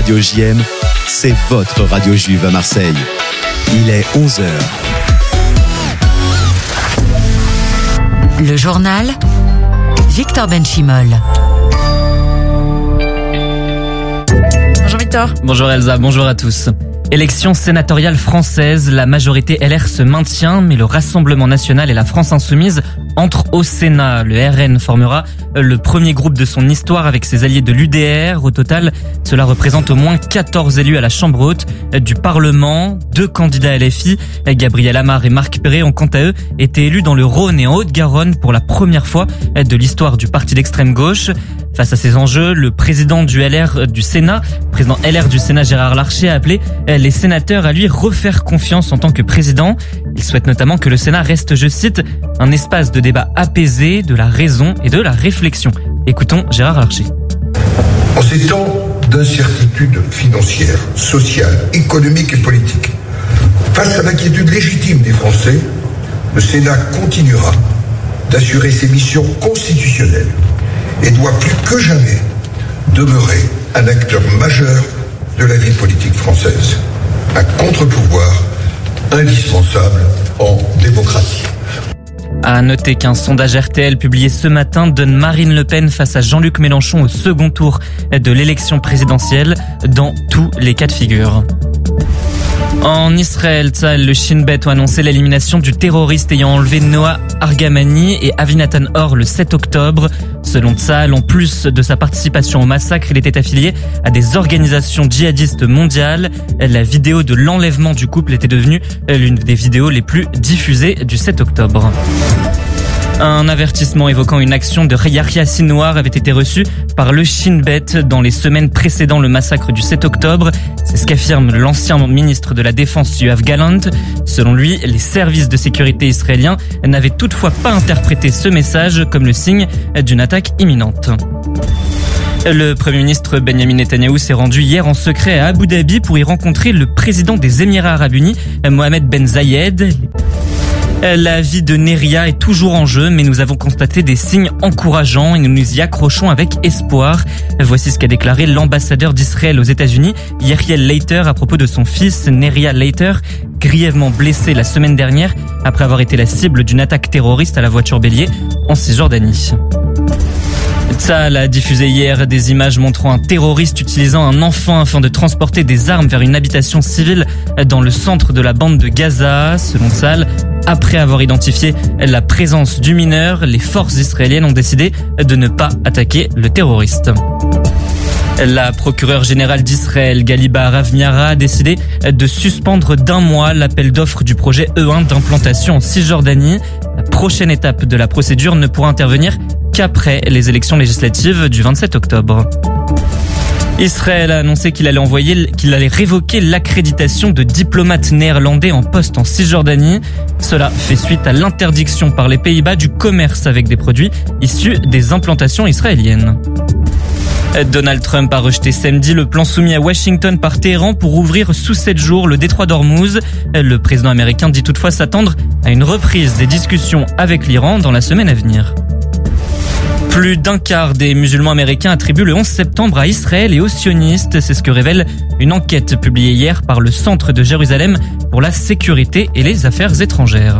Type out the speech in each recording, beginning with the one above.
Radio JM, c'est votre radio juive à Marseille. Il est 11h. Le journal, Victor Benchimol. Bonjour Victor. Bonjour Elsa, bonjour à tous. Élection sénatoriale française, la majorité LR se maintient, mais le Rassemblement national et la France insoumise entrent au Sénat. Le RN formera le premier groupe de son histoire avec ses alliés de l'UDR. Au total, cela représente au moins 14 élus à la Chambre haute du Parlement. 2 candidats LFI, Gabriel Amar et Marc Perret, ont quant à eux été élus dans le Rhône et en Haute-Garonne pour la première fois de l'histoire du parti d'extrême gauche. Face à ces enjeux, le président du LR du Sénat, Gérard Larcher, a appelé les sénateurs à lui refaire confiance en tant que président. Il souhaite notamment que le Sénat reste, je cite, un espace de débat apaisé, de la raison et de la réflexion. Écoutons Gérard Larcher. En ces temps d'incertitude financière, sociale, économique et politique, face à l'inquiétude légitime des Français, le Sénat continuera d'assurer ses missions constitutionnelles et doit plus que jamais demeurer un acteur majeur de la vie politique française, un contre-pouvoir indispensable en démocratie. À noter qu'un sondage RTL publié ce matin donne Marine Le Pen face à Jean-Luc Mélenchon au second tour de l'élection présidentielle dans tous les cas de figure. En Israël, Tzahal, le Shin Bet ont annoncé l'élimination du terroriste ayant enlevé Noah Argamani et Avinatan Or le 7 octobre. Selon Tzahal, en plus de sa participation au massacre, il était affilié à des organisations djihadistes mondiales. La vidéo de l'enlèvement du couple était devenue l'une des vidéos les plus diffusées du 7 octobre. Un avertissement évoquant une action de Yahya Sinwar avait été reçu par le Shin Bet dans les semaines précédant le massacre du 7 octobre. C'est ce qu'affirme l'ancien ministre de la Défense Yoav Gallant. Selon lui, les services de sécurité israéliens n'avaient toutefois pas interprété ce message comme le signe d'une attaque imminente. Le Premier ministre Benjamin Netanyahou s'est rendu hier en secret à Abu Dhabi pour y rencontrer le président des Émirats Arabes Unis, Mohamed Ben Zayed. La vie de Neria est toujours en jeu, mais nous avons constaté des signes encourageants et nous nous y accrochons avec espoir. Voici ce qu'a déclaré l'ambassadeur d'Israël aux États-Unis, Yeriel Leiter, à propos de son fils Neria Leiter, grièvement blessé la semaine dernière après avoir été la cible d'une attaque terroriste à la voiture bélier en Cisjordanie. Tzahal a diffusé hier des images montrant un terroriste utilisant un enfant afin de transporter des armes vers une habitation civile dans le centre de la bande de Gaza. Selon Tzahal, après avoir identifié la présence du mineur, les forces israéliennes ont décidé de ne pas attaquer le terroriste. La procureure générale d'Israël, Galiba Rav-Miara, a décidé de suspendre d'1 mois l'appel d'offres du projet E1 d'implantation en Cisjordanie. La prochaine étape de la procédure ne pourra intervenir qu'après les élections législatives du 27 octobre. Israël a annoncé qu'il allait révoquer l'accréditation de diplomates néerlandais en poste en Cisjordanie. Cela fait suite à l'interdiction par les Pays-Bas du commerce avec des produits issus des implantations israéliennes. Donald Trump a rejeté samedi le plan soumis à Washington par Téhéran pour ouvrir sous 7 jours le détroit d'Ormuz. Le président américain dit toutefois s'attendre à une reprise des discussions avec l'Iran dans la semaine à venir. Plus d'un quart des musulmans américains attribuent le 11 septembre à Israël et aux sionistes. C'est ce que révèle une enquête publiée hier par le Centre de Jérusalem pour la sécurité et les affaires étrangères.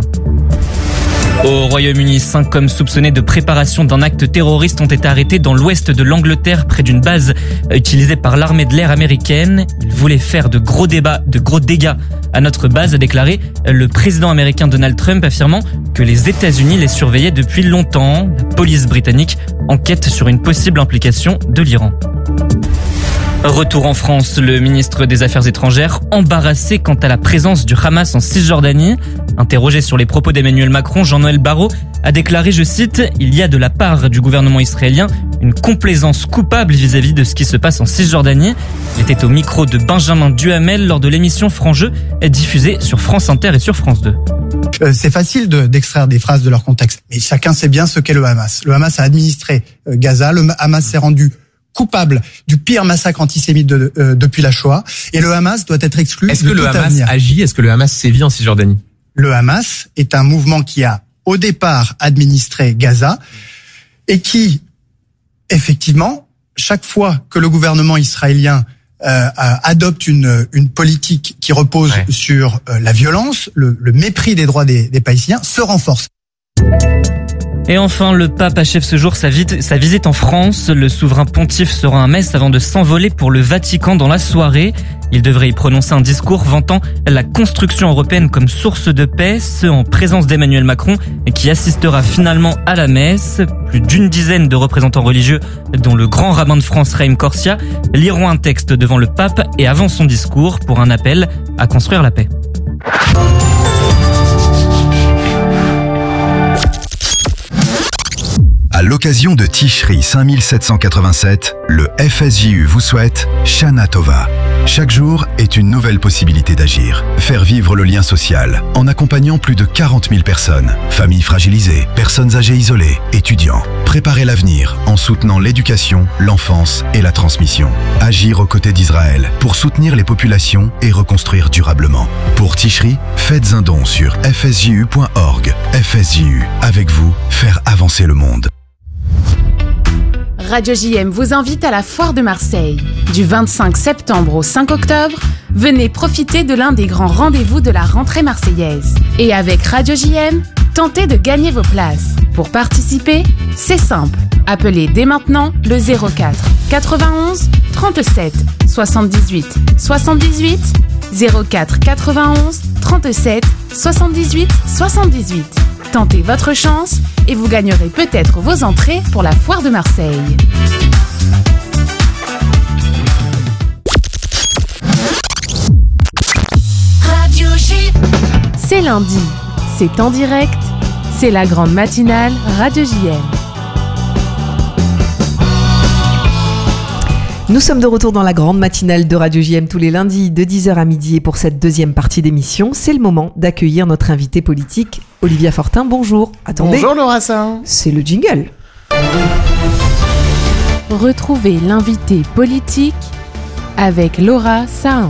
Au Royaume-Uni, 5 hommes soupçonnés de préparation d'un acte terroriste ont été arrêtés dans l'ouest de l'Angleterre près d'une base utilisée par l'armée de l'air américaine. Ils voulaient faire de gros dégâts à notre base, a déclaré le président américain Donald Trump, affirmant que les États-Unis les surveillaient depuis longtemps. La police britannique enquête sur une possible implication de l'Iran. Retour en France, le ministre des Affaires étrangères embarrassé quant à la présence du Hamas en Cisjordanie. Interrogé sur les propos d'Emmanuel Macron, Jean-Noël Barrot a déclaré, je cite, « Il y a de la part du gouvernement israélien une complaisance coupable vis-à-vis de ce qui se passe en Cisjordanie ». Il était au micro de Benjamin Duhamel lors de l'émission Franc-Jeu, diffusée sur France Inter et sur France 2. C'est facile d'extraire des phrases de leur contexte, mais chacun sait bien ce qu'est le Hamas. Le Hamas a administré Gaza, le Hamas s'est rendu coupable du pire massacre antisémite depuis la Shoah, et le Hamas doit être exclu de tout avenir. Est-ce que le Hamas agit ? Est-ce que le Hamas sévit en Cisjordanie ? Le Hamas est un mouvement qui a, au départ, administré Gaza, et qui, effectivement, chaque fois que le gouvernement israélien adopte une politique qui repose sur la violence, le mépris des droits des Palestiniens, se renforce. Et enfin, le pape achève ce jour sa visite en France. Le souverain pontife sera à Metz avant de s'envoler pour le Vatican dans la soirée. Il devrait y prononcer un discours vantant la construction européenne comme source de paix, ce en présence d'Emmanuel Macron, qui assistera finalement à la messe. Plus d'une dizaine de représentants religieux, dont le grand rabbin de France, Raïm Corsia, liront un texte devant le pape et avant son discours pour un appel à construire la paix. À l'occasion de Tishri 5787, le FSJU vous souhaite Shana Tova. Chaque jour est une nouvelle possibilité d'agir. Faire vivre le lien social en accompagnant plus de 40 000 personnes. Familles fragilisées, personnes âgées isolées, étudiants. Préparer l'avenir en soutenant l'éducation, l'enfance et la transmission. Agir aux côtés d'Israël pour soutenir les populations et reconstruire durablement. Pour Tishri, faites un don sur fsju.org. FSJU, avec vous, faire avancer le monde. Radio JM vous invite à la Foire de Marseille. Du 25 septembre au 5 octobre, venez profiter de l'un des grands rendez-vous de la rentrée marseillaise. Et avec Radio JM, tentez de gagner vos places. Pour participer, c'est simple. Appelez dès maintenant le 04 91 37 78 78 04 91 37 78 78. Tentez votre chance et vous gagnerez peut-être vos entrées pour la Foire de Marseille. Radio J. C'est lundi, c'est en direct, c'est la grande matinale Radio JM. Nous sommes de retour dans la grande matinale de Radio JM tous les lundis de 10h à midi et pour cette deuxième partie d'émission, c'est le moment d'accueillir notre invité politique, Olivia Fortin. Bonjour. Attendez. Bonjour Laura Sahin. C'est le jingle. Retrouvez l'invité politique avec Laura Sahin.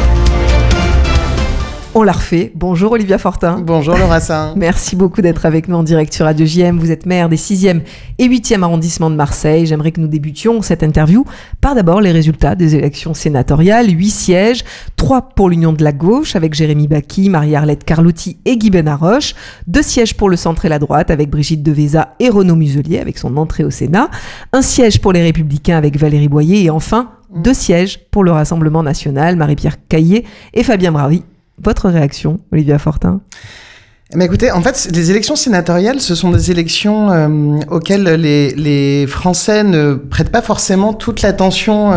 On l'a refait. Bonjour Olivia Fortin. Bonjour Laura Sahin. Merci beaucoup d'être avec nous en direct sur Radio JM. Vous êtes maire des 6e et 8e arrondissements de Marseille. J'aimerais que nous débutions cette interview par d'abord les résultats des élections sénatoriales. 8 sièges, 3 pour l'Union de la gauche avec Jérémy Bacchi, Marie-Arlette Carlotti et Guy Benaroche. 2 sièges pour le centre et la droite avec Brigitte Deveza et Renaud Muselier avec son entrée au Sénat. 1 siège pour les Républicains avec Valérie Boyer et enfin 2 sièges pour le Rassemblement national, Marie-Pierre Caillé et Fabien Bravi. Votre réaction, Olivia Fortin ? Mais écoutez, en fait, les élections sénatoriales, ce sont des élections auxquelles les Français ne prêtent pas forcément toute l'attention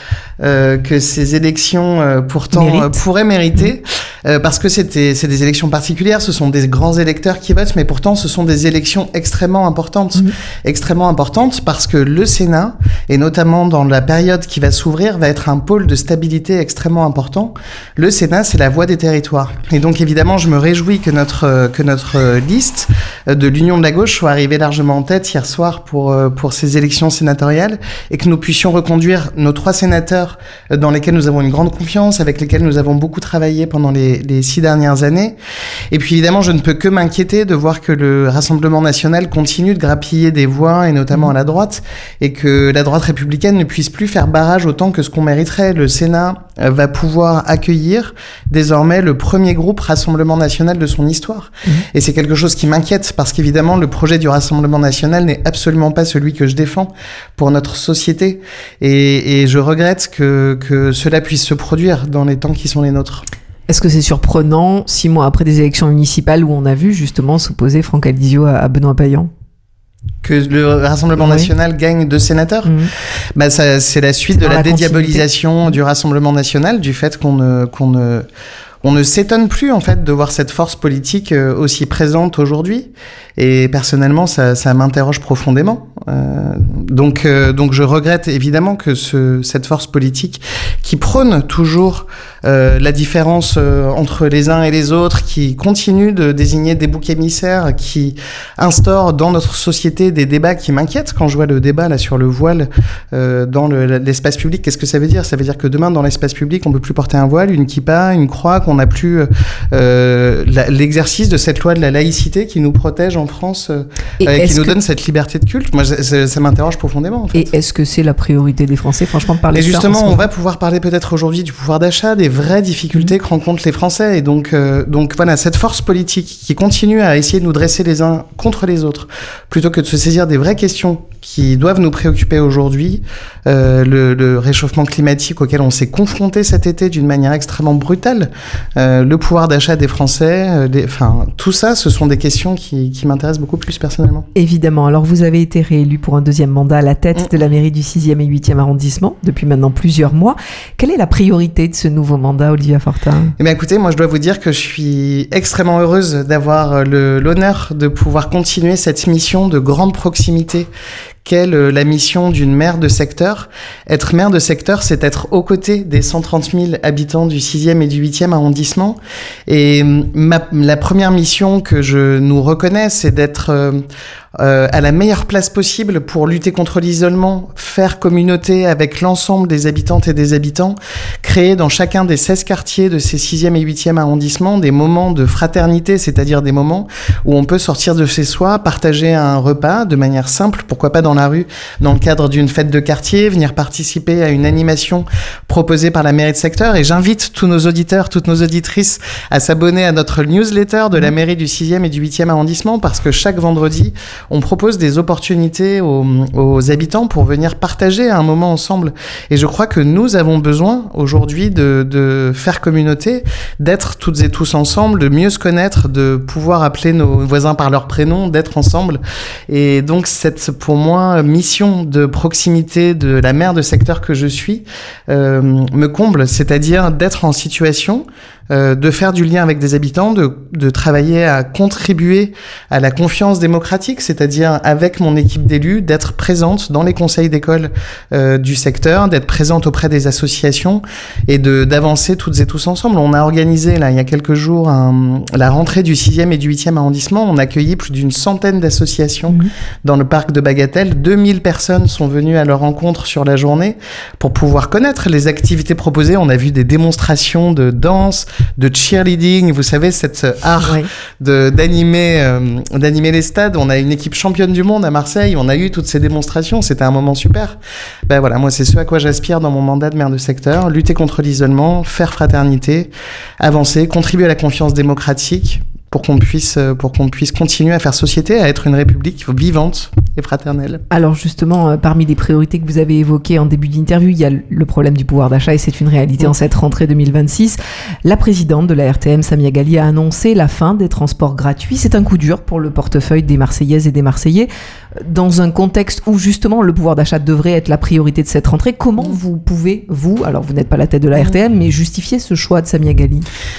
que ces élections pourtant pourraient mériter, parce que c'est des élections particulières, ce sont des grands électeurs qui votent, mais pourtant ce sont des élections extrêmement importantes, parce que le Sénat, et notamment dans la période qui va s'ouvrir, va être un pôle de stabilité extrêmement important. Le Sénat, c'est la voix des territoires. Et donc évidemment, je me réjouis que notre liste de l'Union de la gauche soit arrivée largement en tête hier soir pour ces élections sénatoriales et que nous puissions reconduire nos 3 sénateurs dans lesquels nous avons une grande confiance, avec lesquels nous avons beaucoup travaillé pendant les 6 dernières années. Et puis évidemment, je ne peux que m'inquiéter de voir que le Rassemblement national continue de grappiller des voix, et notamment à la droite, et que la droite républicaine ne puisse plus faire barrage autant que ce qu'on mériterait. Le Sénat va pouvoir accueillir désormais le premier groupe Rassemblement national de son histoire. Et c'est quelque chose qui m'inquiète parce qu'évidemment, le projet du Rassemblement national n'est absolument pas celui que je défends pour notre société. Et je regrette que cela puisse se produire dans les temps qui sont les nôtres. Est-ce que c'est surprenant, 6 mois après des élections municipales où on a vu justement s'opposer Franck Alizio à Benoît Payan ? Que le Rassemblement national gagne 2 sénateurs. Bah ça, c'est la suite de la dédiabolisation du Rassemblement national, du fait qu'on ne s'étonne plus en fait de voir cette force politique aussi présente aujourd'hui. Et personnellement, ça m'interroge profondément. Donc je regrette évidemment que cette force politique qui prône toujours la différence entre les uns et les autres, qui continue de désigner des boucs émissaires, qui instaure dans notre société des débats qui m'inquiètent. Quand je vois le débat là sur le voile dans l'espace public, qu'est-ce que ça veut dire ? Ça veut dire que demain dans l'espace public, on peut plus porter un voile, une kippa, une croix, qu'on n'a plus l'exercice de cette loi de la laïcité qui nous protège en France, qui nous donne cette liberté de culte. Moi, ça m'interroge profondément. En fait. Et est-ce que c'est la priorité des Français, franchement, de parler de ça ? Et justement, on va pouvoir parler peut-être aujourd'hui du pouvoir d'achat, des vraies difficultés que rencontrent les Français. Et donc voilà, cette force politique qui continue à essayer de nous dresser les uns contre les autres, plutôt que de se saisir des vraies questions qui doivent nous préoccuper aujourd'hui, le réchauffement climatique auquel on s'est confronté cet été d'une manière extrêmement brutale, le pouvoir d'achat des Français, tout ça, ce sont des questions qui m'intéressent beaucoup plus personnellement. Évidemment. Alors, vous avez été réélu pour un deuxième mandat à la tête de la mairie du 6e et 8e arrondissement depuis maintenant plusieurs mois. Quelle est la priorité de ce nouveau mandat, Olivia Fortin ? Eh bien, écoutez, moi, je dois vous dire que je suis extrêmement heureuse d'avoir l'honneur de pouvoir continuer cette mission de grande proximité qu'est la mission d'une maire de secteur. Être maire de secteur, c'est être aux côtés des 130 000 habitants du 6e et du 8e arrondissement. Et la première mission que je nous reconnais, c'est d'être à la meilleure place possible pour lutter contre l'isolement, faire communauté avec l'ensemble des habitantes et des habitants, créer dans chacun des 16 quartiers de ces 6e et 8e arrondissements des moments de fraternité, c'est-à-dire des moments où on peut sortir de chez soi, partager un repas de manière simple, pourquoi pas dans la rue, dans le cadre d'une fête de quartier, venir participer à une animation proposée par la mairie de secteur. Et j'invite tous nos auditeurs, toutes nos auditrices à s'abonner à notre newsletter de la mairie du 6e et du 8e arrondissement, parce que chaque vendredi, on propose des opportunités aux habitants pour venir partager un moment ensemble. Et je crois que nous avons besoin aujourd'hui de faire communauté, d'être toutes et tous ensemble, de mieux se connaître, de pouvoir appeler nos voisins par leur prénom, d'être ensemble. Et donc cette, pour moi, mission de proximité de la maire de secteur que je suis me comble, c'est-à-dire d'être en situation de faire du lien avec des habitants, de travailler à contribuer à la confiance démocratique, c'est-à-dire avec mon équipe d'élus, d'être présente dans les conseils d'école du secteur, d'être présente auprès des associations et d'avancer toutes et tous ensemble. On a organisé, là, il y a quelques jours, la rentrée du 6e et du 8e arrondissement. On a accueilli plus d'une centaine d'associations dans le parc de Bagatelle. 2000 personnes sont venues à leur rencontre sur la journée pour pouvoir connaître les activités proposées. On a vu des démonstrations de danse, de cheerleading, vous savez, cet art d'animer les stades. On a une équipe championne du monde à Marseille, on a eu toutes ces démonstrations, c'était un moment super. Ben voilà, moi c'est ce à quoi j'aspire dans mon mandat de maire de secteur, lutter contre l'isolement, faire fraternité, avancer, contribuer à la confiance démocratique pour qu'on puisse continuer à faire société, à être une république vivante et fraternelle. Alors justement, parmi les priorités que vous avez évoquées en début d'interview, il y a le problème du pouvoir d'achat et c'est une réalité en cette rentrée 2026. La présidente de la RTM, Samia Ghali, a annoncé la fin des transports gratuits. C'est un coup dur pour le portefeuille des Marseillaises et des Marseillais. Dans un contexte où justement le pouvoir d'achat devrait être la priorité de cette rentrée, comment vous pouvez, alors vous n'êtes pas la tête de la RTM, mais justifier ce choix de Samia Ghali ?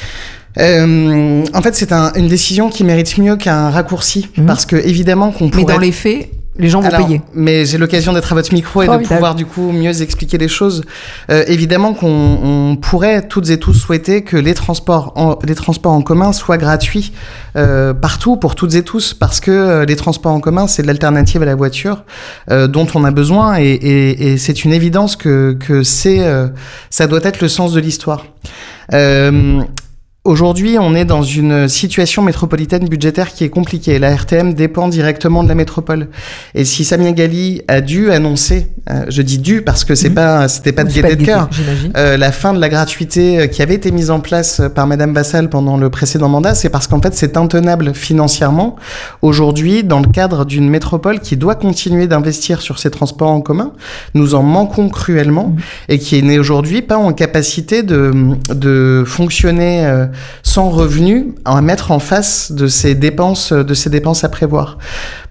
En fait, c'est une décision qui mérite mieux qu'un raccourci, parce que évidemment qu'on pourrait... Mais dans les faits, les gens vont payer. Mais j'ai l'occasion d'être à votre micro et de pouvoir du coup mieux expliquer les choses. Évidemment qu'on pourrait toutes et tous souhaiter que les transports en commun soient gratuits partout pour toutes et tous, parce que les transports en commun, c'est l'alternative à la voiture dont on a besoin et c'est une évidence que ça doit être le sens de l'histoire. Aujourd'hui, on est dans une situation métropolitaine budgétaire qui est compliquée. La RTM dépend directement de la métropole. Et si Samia Ghali a dû annoncer, je dis dû parce que c'était pas de gaieté de cœur, la fin de la gratuité qui avait été mise en place par Madame Vassal pendant le précédent mandat, c'est parce qu'en fait, c'est intenable financièrement. Aujourd'hui, dans le cadre d'une métropole qui doit continuer d'investir sur ses transports en commun, nous en manquons cruellement et qui n'est aujourd'hui pas en capacité de fonctionner sans revenus à mettre en face de ces dépenses à prévoir. Pourquoi ?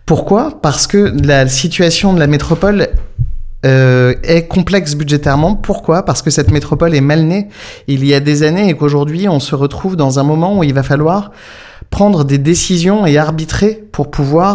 Parce que la situation de la métropole est complexe budgétairement. Pourquoi ? Parce que cette métropole est mal née il y a des années et qu'aujourd'hui on se retrouve dans un moment où il va falloir prendre des décisions et arbitrer pour pouvoir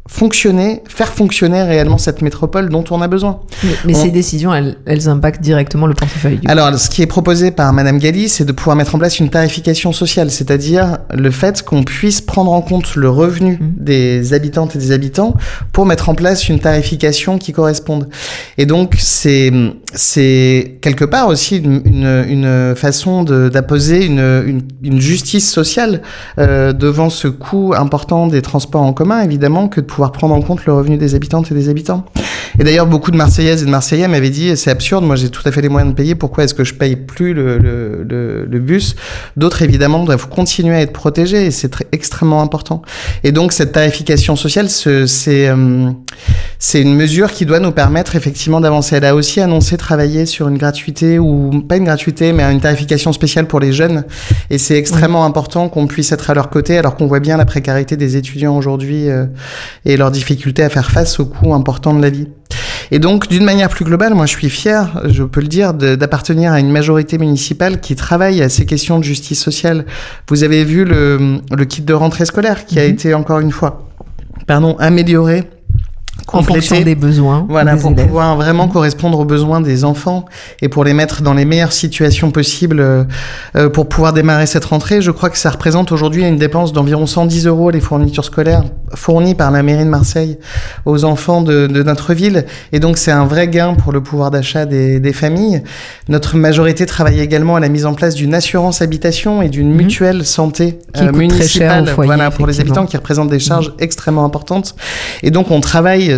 faire fonctionner réellement cette métropole dont on a besoin. Mais ces décisions, elles impactent directement le portefeuille. Alors, ce qui est proposé par Madame Galli, c'est de pouvoir mettre en place une tarification sociale, c'est-à-dire le fait qu'on puisse prendre en compte le revenu des habitantes et des habitants pour mettre en place une tarification qui corresponde. Et donc, c'est quelque part aussi une façon d'apposer une justice sociale devant ce coût important des transports en commun, évidemment, que de pouvoir prendre en compte le revenu des habitantes et des habitants. Et d'ailleurs, beaucoup de Marseillaises et de Marseillais m'avaient dit, c'est absurde, moi j'ai tout à fait les moyens de payer, pourquoi est-ce que je paye plus le bus? D'autres, évidemment, doivent continuer à être protégés, et c'est extrêmement important. Et donc, cette tarification sociale, c'est une mesure qui doit nous permettre effectivement d'avancer. Elle a aussi annoncé travailler sur une gratuité, ou pas une gratuité, mais une tarification spéciale pour les jeunes. Et c'est extrêmement important qu'on puisse être à leur côté, alors qu'on voit bien la précarité des étudiants aujourd'hui et leur difficulté à faire face aux coûts importants de la vie. Et donc, d'une manière plus globale, moi je suis fier, je peux le dire, d'appartenir à une majorité municipale qui travaille à ces questions de justice sociale. Vous avez vu le kit de rentrée scolaire qui a été encore une fois, amélioré, en fonction des besoins. Voilà, des pour élèves. pouvoir vraiment correspondre aux besoins des enfants et pour les mettre dans les meilleures situations possibles pour pouvoir démarrer cette rentrée. Je crois que ça représente aujourd'hui une dépense d'environ 110 € les fournitures scolaires fournies par la mairie de Marseille aux enfants de notre ville. Et donc, c'est un vrai gain pour le pouvoir d'achat des familles. Notre majorité travaille également à la mise en place d'une assurance habitation et d'une mutuelle santé municipale, très cher au foyer, pour les habitants, qui représentent des charges extrêmement importantes. Et donc, on travaille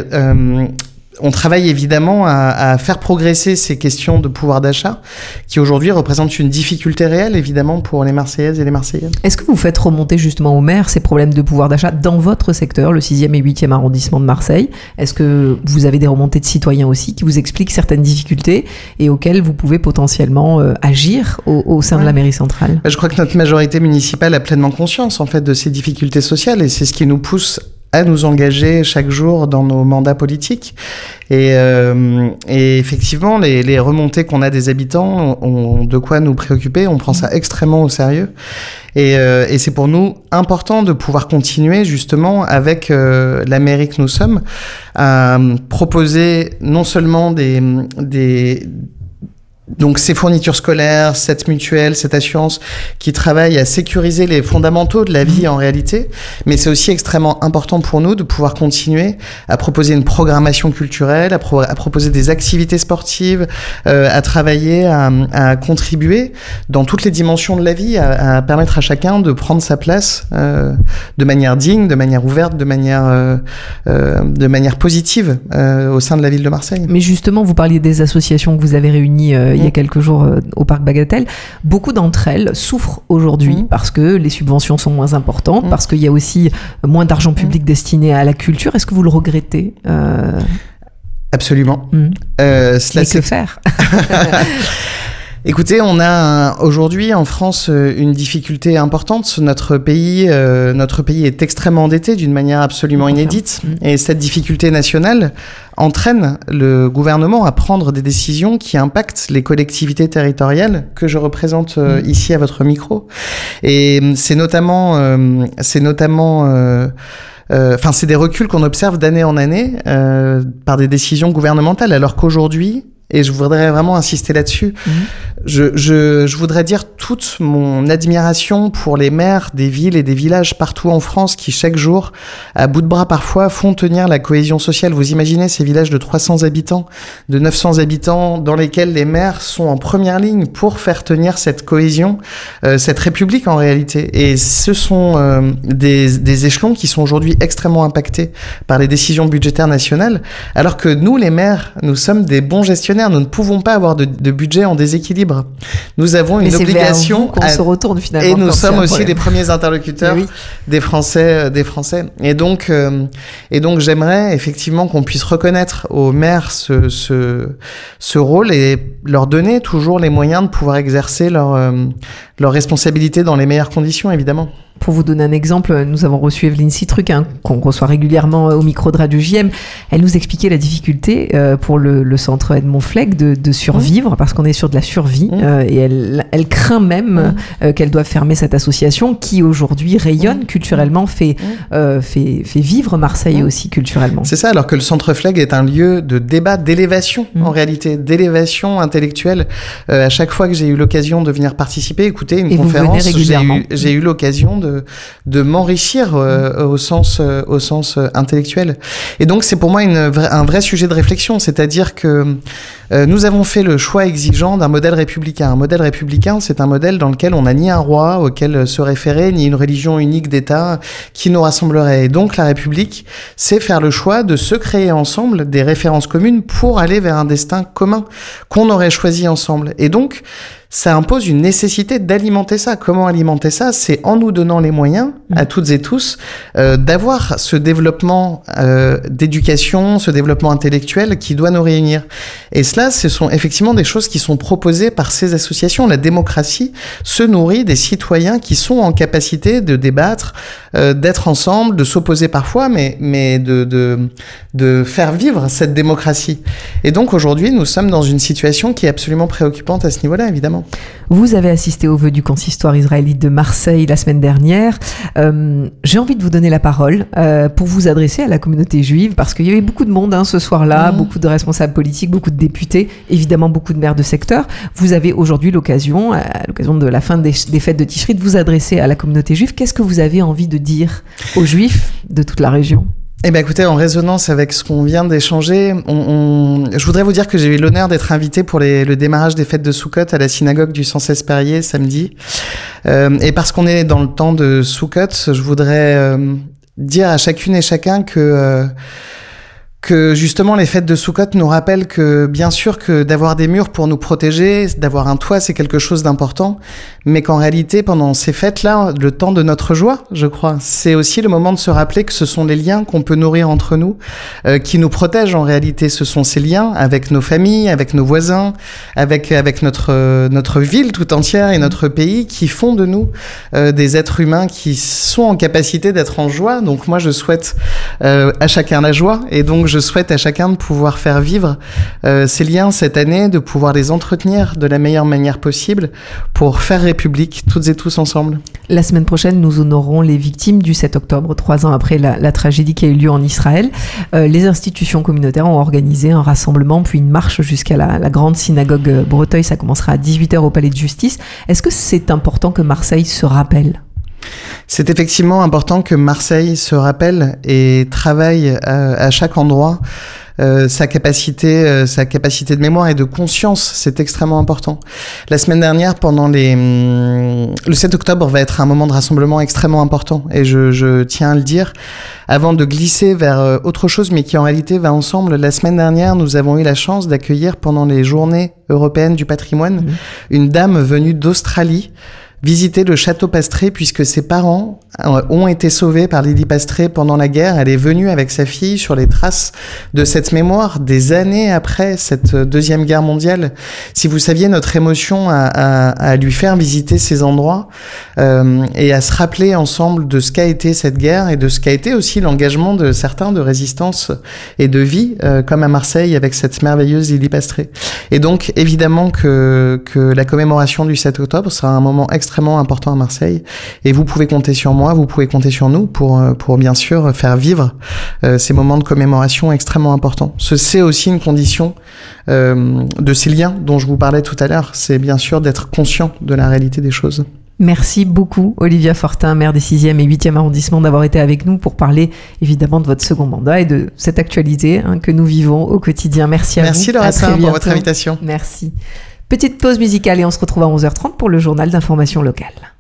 évidemment à faire progresser ces questions de pouvoir d'achat qui aujourd'hui représentent une difficulté réelle évidemment pour les Marseillaises et les Marseillais. Est-ce que vous faites remonter justement au maire ces problèmes de pouvoir d'achat dans votre secteur, le 6e et 8e arrondissement de Marseille? Est-ce que vous avez des remontées de citoyens aussi qui vous expliquent certaines difficultés et auxquelles vous pouvez potentiellement agir au sein de la mairie centrale? Je crois que notre majorité municipale a pleinement conscience en fait de ces difficultés sociales et c'est ce qui nous pousse à nous engager chaque jour dans nos mandats politiques. Et effectivement, les remontées qu'on a des habitants ont de quoi nous préoccuper. On prend ça extrêmement au sérieux. Et c'est pour nous important de pouvoir continuer justement avec la mairie que nous sommes à proposer non seulement donc ces fournitures scolaires, cette mutuelle, cette assurance qui travaille à sécuriser les fondamentaux de la vie en réalité, mais c'est aussi extrêmement important pour nous de pouvoir continuer à proposer une programmation culturelle, à proposer des activités sportives, à travailler, à contribuer dans toutes les dimensions de la vie, à permettre à chacun de prendre sa place de manière digne, de manière ouverte, de manière positive au sein de la ville de Marseille. Mais justement, vous parliez des associations que vous avez réunies il y a quelques jours au Parc Bagatelle. Beaucoup d'entre elles souffrent aujourd'hui parce que les subventions sont moins importantes, parce qu'il y a aussi moins d'argent public destiné à la culture. Est-ce que vous le regrettez Absolument. Mais que faire? Écoutez, on a aujourd'hui en France une difficulté importante. Notre pays est extrêmement endetté d'une manière absolument inédite. Et cette difficulté nationale entraîne le gouvernement à prendre des décisions qui impactent les collectivités territoriales que je représente ici à votre micro. Et c'est des reculs qu'on observe d'année en année par des décisions gouvernementales, alors qu'aujourd'hui, et je voudrais vraiment insister là-dessus. Je voudrais dire toute mon admiration pour les maires des villes et des villages partout en France qui, chaque jour, à bout de bras parfois, font tenir la cohésion sociale. Vous imaginez ces villages de 300 habitants, de 900 habitants, dans lesquels les maires sont en première ligne pour faire tenir cette cohésion, cette république en réalité. Et ce sont des échelons qui sont aujourd'hui extrêmement impactés par les décisions budgétaires nationales, alors que nous, les maires, nous sommes des bons gestionnaires. Nous ne pouvons pas avoir de budget en déséquilibre. Nous avons une obligation qu'on se retourne finalement. Et nous sommes aussi les premiers interlocuteurs des Français. Et donc j'aimerais effectivement qu'on puisse reconnaître aux maires ce rôle et leur donner toujours les moyens de pouvoir exercer leur responsabilité dans les meilleures conditions, évidemment. Pour vous donner un exemple, nous avons reçu Evelyne Citruc, qu'on reçoit régulièrement au micro de Radio JM. Elle nous expliquait la difficulté pour le centre Edmond Fleck de survivre, parce qu'on est sur de la survie, et elle craint même qu'elle doive fermer cette association qui aujourd'hui rayonne culturellement, fait vivre Marseille aussi culturellement. C'est ça, alors que le centre Fleck est un lieu de débat, d'élévation en réalité, d'élévation intellectuelle. À chaque fois que j'ai eu l'occasion de venir participer, écouter une conférence, j'ai eu l'occasion de m'enrichir au sens intellectuel. Et donc c'est pour moi un vrai sujet de réflexion, c'est-à-dire que nous avons fait le choix exigeant d'un modèle républicain. Un modèle républicain, c'est un modèle dans lequel on n'a ni un roi auquel se référer, ni une religion unique d'État qui nous rassemblerait. Et donc la République, c'est faire le choix de se créer ensemble des références communes pour aller vers un destin commun qu'on aurait choisi ensemble. Et donc, ça impose une nécessité d'alimenter ça. Comment alimenter ça ? C'est en nous donnant les moyens, à toutes et tous, d'avoir ce développement d'éducation, ce développement intellectuel qui doit nous réunir. Et cela, ce sont effectivement des choses qui sont proposées par ces associations. La démocratie se nourrit des citoyens qui sont en capacité de débattre, d'être ensemble, de s'opposer parfois, mais de faire vivre cette démocratie. Et donc aujourd'hui, nous sommes dans une situation qui est absolument préoccupante à ce niveau-là, évidemment. Vous avez assisté aux vœux du consistoire israélite de Marseille la semaine dernière. J'ai envie de vous donner la parole pour vous adresser à la communauté juive, parce qu'il y avait beaucoup de monde ce soir-là, beaucoup de responsables politiques, beaucoup de députés, évidemment beaucoup de maires de secteur. Vous avez aujourd'hui l'occasion, à l'occasion de la fin des fêtes de Tishri, de vous adresser à la communauté juive. Qu'est-ce que vous avez envie de dire aux juifs de toute la région ? Eh ben écoutez, en résonance avec ce qu'on vient d'échanger, je voudrais vous dire que j'ai eu l'honneur d'être invité pour le démarrage des fêtes de Sukkot à la synagogue du Sancès-Périer samedi. Et parce qu'on est dans le temps de Sukkot, je voudrais dire à chacune et chacun que justement les fêtes de Sukkot nous rappellent que bien sûr que d'avoir des murs pour nous protéger, d'avoir un toit, c'est quelque chose d'important, mais qu'en réalité pendant ces fêtes-là, le temps de notre joie, je crois, c'est aussi le moment de se rappeler que ce sont les liens qu'on peut nourrir entre nous, qui nous protègent en réalité. Ce sont ces liens avec nos familles, avec nos voisins, avec notre ville tout entière et notre pays qui font de nous des êtres humains qui sont en capacité d'être en joie. Donc moi je souhaite à chacun la joie, et donc je souhaite à chacun de pouvoir faire vivre ces liens cette année, de pouvoir les entretenir de la meilleure manière possible pour faire République toutes et tous ensemble. La semaine prochaine, nous honorons les victimes du 7 octobre, 3 ans après la tragédie qui a eu lieu en Israël. Les institutions communautaires ont organisé un rassemblement, puis une marche jusqu'à la grande synagogue Breteuil. Ça commencera à 18h au Palais de Justice. Est-ce que c'est important que Marseille se rappelle ? C'est effectivement important que Marseille se rappelle et travaille à chaque endroit sa capacité de mémoire et de conscience. C'est extrêmement important. La semaine dernière, le 7 octobre va être un moment de rassemblement extrêmement important, et je tiens à le dire avant de glisser vers autre chose, mais qui en réalité va ensemble. La semaine dernière, nous avons eu la chance d'accueillir pendant les journées européennes du patrimoine une dame venue d'Australie visiter le château Pastré, puisque ses parents ont été sauvés par Lily Pastré pendant la guerre. Elle est venue avec sa fille sur les traces de cette mémoire des années après cette deuxième guerre mondiale. Si vous saviez notre émotion à lui faire visiter ces endroits et à se rappeler ensemble de ce qu'a été cette guerre et de ce qu'a été aussi l'engagement de certains de résistance et de vie, comme à Marseille avec cette merveilleuse Lily Pastré. Et donc évidemment que la commémoration du 7 octobre sera un moment extrêmement important à Marseille, et vous pouvez compter sur moi, vous pouvez compter sur nous pour bien sûr faire vivre ces moments de commémoration extrêmement importants. C'est aussi une condition de ces liens dont je vous parlais tout à l'heure, c'est bien sûr d'être conscient de la réalité des choses. Merci beaucoup Olivia Fortin, maire des 6e et 8e arrondissements, d'avoir été avec nous pour parler évidemment de votre second mandat et de cette actualité que nous vivons au quotidien. Merci à vous. Merci Laura pour votre invitation. Merci. Petite pause musicale et on se retrouve à 11h30 pour le journal d'information locale.